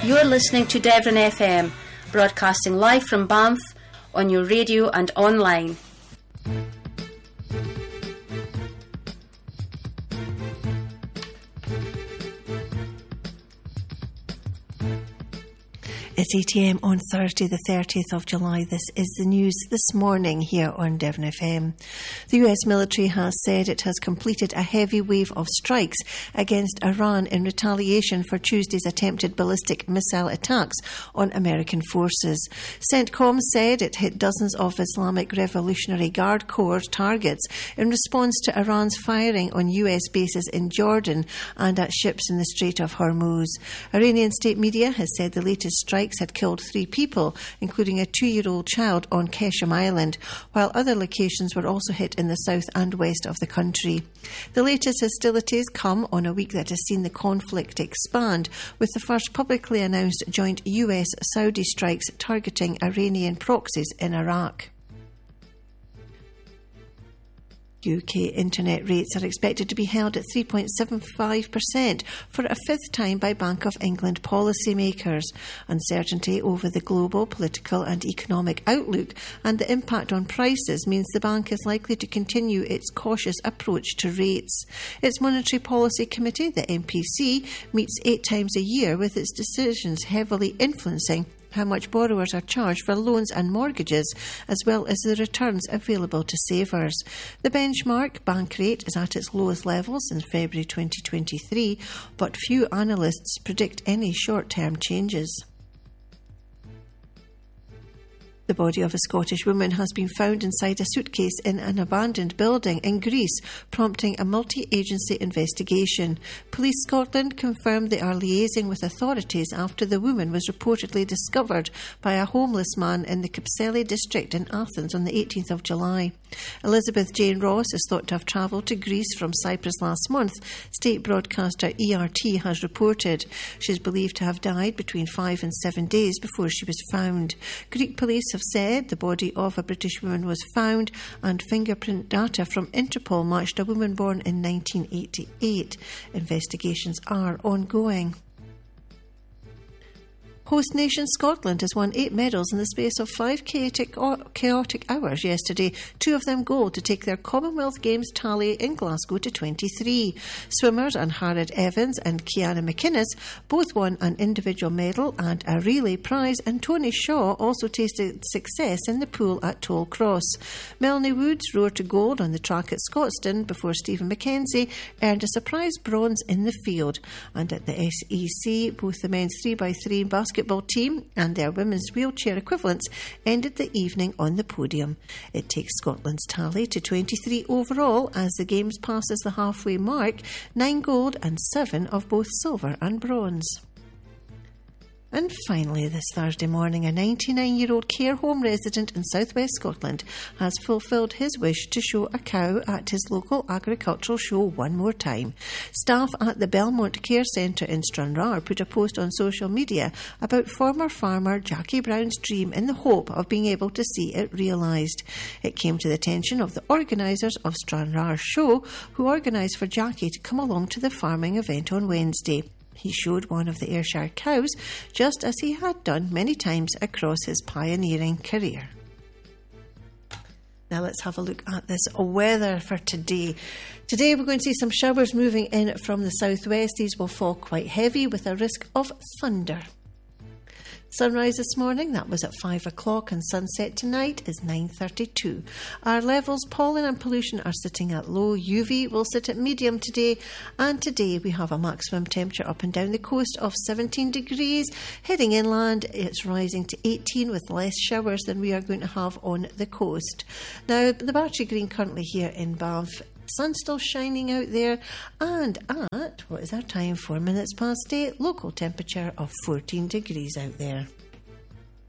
You're listening to Devon FM, broadcasting live from Banff on your radio and online. It's 8 a.m. on Thursday, the 30th of July. This is the news this morning here on Devon FM. The US military has said it has completed a heavy wave of strikes against Iran in retaliation for Tuesday's attempted ballistic missile attacks on American forces. CENTCOM said it hit dozens of Islamic Revolutionary Guard Corps targets in response to Iran's firing on US bases in Jordan and at ships in the Strait of Hormuz. Iranian state media has said the latest strikes had killed 3 people, including a 2-year-old child on Keshem Island, while other locations were also hit in the south and west of the country. The latest hostilities come on a week that has seen the conflict expand, with the first publicly announced joint US-Saudi strikes targeting Iranian proxies in Iraq. UK internet rates are expected to be held at 3.75% for a 5th time by Bank of England policymakers. Uncertainty over the global, political and economic outlook and the impact on prices means the bank is likely to continue its cautious approach to rates. Its Monetary Policy Committee, the MPC, meets 8 times a year, with its decisions heavily influencing how much borrowers are charged for loans and mortgages, as well as the returns available to savers. The benchmark bank rate is at its lowest level since February 2023, but few analysts predict any short-term changes. The body of a Scottish woman has been found inside a suitcase in an abandoned building in Greece, prompting a multi-agency investigation. Police Scotland confirmed they are liaising with authorities after the woman was reportedly discovered by a homeless man in the Kypseli district in Athens on the 18th of July. Elizabeth Jane Ross is thought to have travelled to Greece from Cyprus last month, state broadcaster ERT has reported. She is believed to have died between 5 and 7 days before she was found. Greek police have said the body of a British woman was found, and fingerprint data from Interpol matched a woman born in 1988. Investigations are ongoing. Host nation Scotland has won 8 medals in the space of 5 chaotic hours yesterday, 2 of them gold, to take their Commonwealth Games tally in Glasgow to 23. Swimmers Ann-Harriet Evans and Kiana McInnes both won an individual medal and a relay prize, and Tony Shaw also tasted success in the pool at Tollcross. Melanie Woods roared to gold on the track at Scotstoun before Stephen Mackenzie earned a surprise bronze in the field. And at the SEC, both the men's 3x3 basketball team and their women's wheelchair equivalents ended the evening on the podium. It takes Scotland's tally to 23 overall as the Games passes the halfway mark, 9 gold and 7 of both silver and bronze. And finally, this Thursday morning, a 99-year-old care home resident in southwest Scotland has fulfilled his wish to show a cow at his local agricultural show one more time. Staff at the Belmont Care Centre in Stranraer put a post on social media about former farmer Jackie Brown's dream in the hope of being able to see it realised. It came to the attention of the organisers of Stranraer's show, who organised for Jackie to come along to the farming event on Wednesday. He showed one of the Ayrshire cows, just as he had done many times across his pioneering career. Now let's have a look at this weather for today. Today we're going to see some showers moving in from the southwest. These will fall quite heavy with a risk of thunder. Sunrise this morning, that was at 5 o'clock, and sunset tonight is 9:32. Our levels, pollen and pollution, are sitting at low. UV will sit at medium today, and today we have a maximum temperature up and down the coast of 17 degrees. Heading inland, it's rising to 18 with less showers than we are going to have on the coast. Now, the Battery Green currently here in Banff. Sun still shining out there, and at, what is our time, 4 minutes past 8, local temperature of 14 degrees out there.